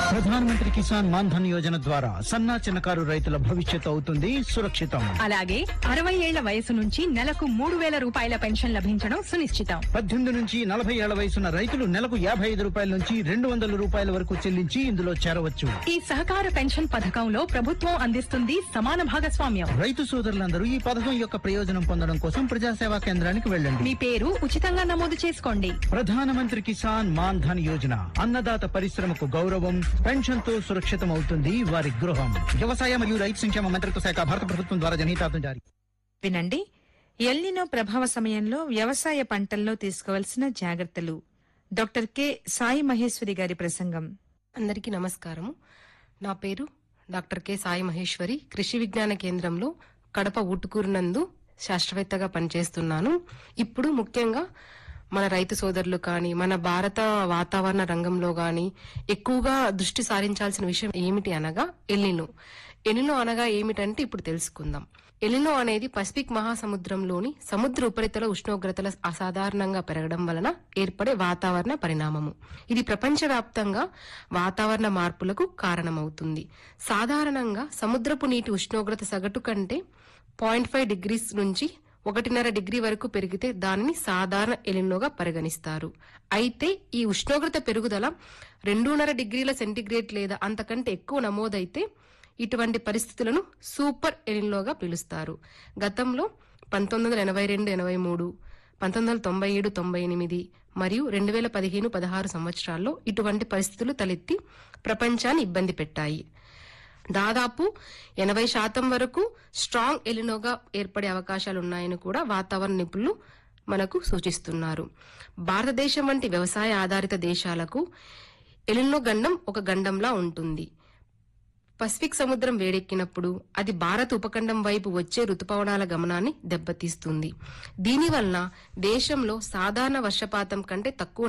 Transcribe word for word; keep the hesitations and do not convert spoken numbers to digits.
ప్రధానమంత్రి కిసాన్ మాన్ ధన్ యోజన ద్వారా సన్నా చిన్నకారు రైతుల భవిష్యత్తు అవుతుంది సురక్షితం. అలాగే అరవై ఏళ్ల వయసు నుంచి నెలకు మూడు వేల రూపాయల పెన్షన్ లభించడం సునిశ్చితం. పద్దెనిమిది నుంచి నలభై ఏళ్ల వయసున్న రైతులు నెలకు యాభై ఐదు రూపాయల నుంచి రెండు వందల రూపాయల వరకు చెల్లించి ఇందులో చేరవచ్చు. ఈ సహకార పెన్షన్ పథకంలో ప్రభుత్వం అందిస్తుంది సమాన భాగస్వామ్యం. రైతు సోదరులందరూ ఈ పథకం యొక్క ప్రయోజనం పొందడం కోసం ప్రజాసేవా కేంద్రానికి వెళ్ళండి. మీ పేరు ఉచితంగా నమోదు చేసుకోండి. ప్రధానమంత్రి కిసాన్ మాన్ ధన్ యోజన అన్నదాత పరిశ్రమకు గౌరవం, పెన్షన్ తో సురక్షితం అవుతుంది వారి గృహం. వ్యవసాయ మరియు రైతు సంక్షేమ మంత్రిత్వ శాఖ, భారత ప్రభుత్వం ద్వారా జనహితార్థం జారీ. వినండి, ఎల్నినో ప్రభావ సమయంలో వ్యవసాయ పంటల్లో తీసుకోవాల్సిన జాగ్రత్తలు. డాక్టర్ కె సాయి మహేశ్వరి గారి ప్రసంగం. అందరికీ నమస్కారము. నా పేరు డాక్టర్ కె సాయి మహేశ్వరి. కృషి విజ్ఞాన కేంద్రంలో కడప ఊటుకూరు నందు శాస్త్రవేత్తగా పనిచేస్తున్నాను. ఇప్పుడు ముఖ్యంగా మన రైతు సోదరులు కానీ మన భారత వాతావరణ రంగంలో గాని ఎక్కువగా దృష్టి సారించాల్సిన విషయం ఏమిటి అనగా ఎల్నినో. ఎల్నినో అనగా ఏమిటంటే ఇప్పుడు తెలుసుకుందాం. ఎల్నినో అనేది పసిఫిక్ మహాసముద్రంలోని సముద్ర ఉపరితల ఉష్ణోగ్రతల అసాధారణంగా పెరగడం వలన ఏర్పడే వాతావరణ పరిణామము. ఇది ప్రపంచవ్యాప్తంగా వాతావరణ మార్పులకు కారణమవుతుంది. సాధారణంగా సముద్రపు నీటి ఉష్ణోగ్రత సగటు కంటే పాయింట్ ఫైవ్ డిగ్రీస్ నుంచి ఒకటిన్నర డిగ్రీ వరకు పెరిగితే దానిని సాధారణ ఎలినోగా పరిగణిస్తారు. అయితే ఈ ఉష్ణోగ్రత పెరుగుదల రెండున్నర డిగ్రీల సెంటీగ్రేడ్ లేదా అంతకంటే ఎక్కువ నమోదైతే ఇటువంటి పరిస్థితులను సూపర్ ఎలినోగా పిలుస్తారు. గతంలో పంతొమ్మిది వందల ఎనభై రెండు ఎనభై మూడు పంతొమ్మిది వందల తొంభై ఏడు తొంభై ఎనిమిది మరియు రెండు వేల పదిహేను పదహారు సంవత్సరాల్లో ఇటువంటి పరిస్థితులు తలెత్తి ప్రపంచాన్ని ఇబ్బంది పెట్టాయి. దాదాపు ఎనభై శాతం వరకు స్ట్రాంగ్ ఎలినోగా ఏర్పడే అవకాశాలున్నాయని కూడా వాతావరణ నిపుణులు మనకు సూచిస్తున్నారు. భారతదేశం వంటి వ్యవసాయ ఆధారిత దేశాలకు ఎలినో గండం ఒక గండంలా ఉంటుంది. పసిఫిక్ సముద్రం వేడెక్కినప్పుడు అది భారత ఉపఖండం వైపు వచ్చే రుతుపవనాల గమనాన్ని దెబ్బతీస్తుంది. దీనివల్ల దేశంలో సాధారణ వర్షపాతం కంటే తక్కువ